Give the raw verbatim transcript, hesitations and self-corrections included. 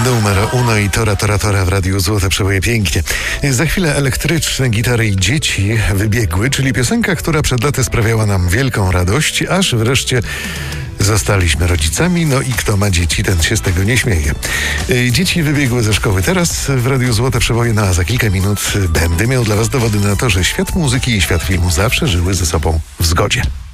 Numero uno i tora, tora, tora w Radiu Złote Przeboje pięknie. Za chwilę elektryczne gitary i dzieci wybiegły, czyli piosenka, która przed laty sprawiała nam wielką radość, aż wreszcie zostaliśmy rodzicami, no i kto ma dzieci, ten się z tego nie śmieje. Dzieci wybiegły ze szkoły teraz w Radiu Złote Przeboje, no a za kilka minut będę miał dla was dowody na to, że świat muzyki i świat filmu zawsze żyły ze sobą w zgodzie.